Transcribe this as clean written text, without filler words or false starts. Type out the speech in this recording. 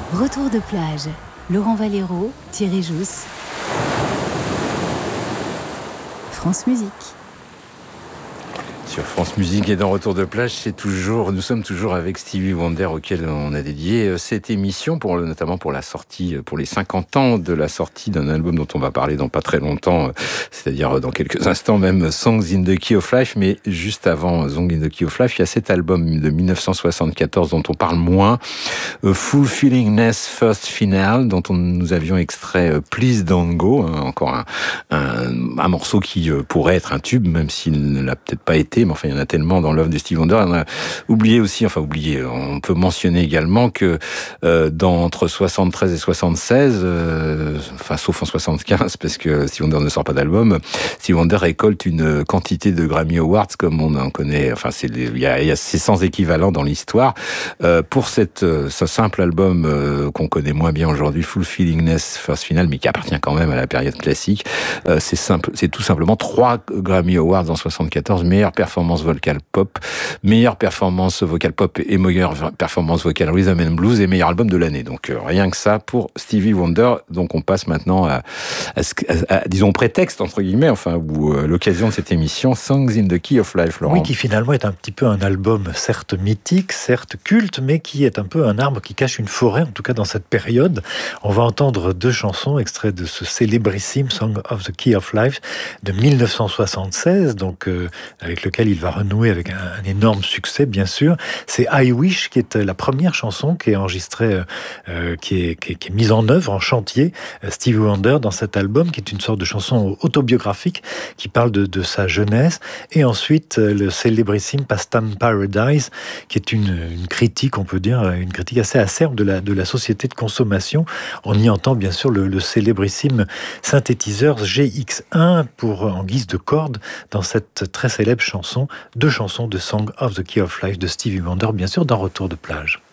Retour de plage. Laurent Valero, Thierry Jousse. France Musique. Sur France Musique et dans Retour de plage, nous sommes toujours avec Stevie Wonder auquel on a dédié cette émission notamment pour la sortie, pour les 50 ans de la sortie d'un album dont on va parler dans pas très longtemps, c'est-à-dire dans quelques instants même, Songs in the Key of Life. Mais juste avant Songs in the Key of Life, il y a cet album de 1974 dont on parle moins, Fulfillingness First Final, dont nous avions extrait Please Don't Go, encore un morceau qui pourrait être un tube, même s'il ne l'a peut-être pas été. Mais enfin, il y en a tellement dans l'œuvre de Stevie Wonder. On a oublié, on peut mentionner également que entre 73 et 76, sauf en 75, parce que Stevie Wonder ne sort pas d'album, Stevie Wonder récolte une quantité de Grammy Awards comme on en connaît. Enfin, c'est sans équivalent dans l'histoire. Pour ce simple album qu'on connaît moins bien aujourd'hui, Fulfillingness First Final, mais qui appartient quand même à la période classique, c'est tout simplement 3 Grammy Awards en 74, meilleure performance vocale pop, meilleure performance vocale pop et meilleure performance vocale rhythm and blues et meilleur album de l'année. Donc rien que ça pour Stevie Wonder. Donc on passe maintenant à disons prétexte entre guillemets, ou l'occasion de cette émission, Songs in the Key of Life, Laurent. Oui, qui finalement est un petit peu un album certes mythique, certes culte, mais qui est un peu un arbre qui cache une forêt, en tout cas dans cette période. On va entendre 2 chansons extraits de ce célébrissime Song of the Key of Life de 1976, donc avec lequel il va renouer avec un énorme succès, bien sûr. C'est I Wish, qui est la première chanson qui est enregistrée, qui est mise en œuvre, en chantier, Stevie Wonder, dans cet album, qui est une sorte de chanson autobiographique qui parle de sa jeunesse. Et ensuite, le célébrissime Pastime Paradise, qui est une critique, on peut dire, une critique assez acerbe de la société de consommation. On y entend, bien sûr, le célébrissime synthétiseur GX1 en guise de corde dans cette très célèbre chanson, 2 chansons de Song of the Key of Life de Stevie Wonder, bien sûr, dans Retour de plage.